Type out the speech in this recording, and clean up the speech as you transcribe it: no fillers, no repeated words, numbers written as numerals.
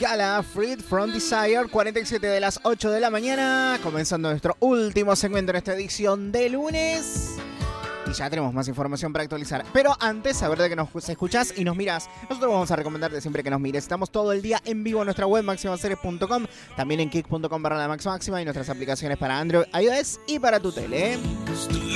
Gala, Freed from Desire, 47 de las 8 de la mañana, comenzando nuestro último segmento en esta edición de lunes. Y ya tenemos más información para actualizar. Pero antes, saber de que nos escuchás y nos mirás, nosotros vamos a recomendarte siempre que nos mires. Estamos todo el día en vivo en nuestra web, maximaseries.com, también en kick.com/la máxima y nuestras aplicaciones para Android, iOS y para tu tele.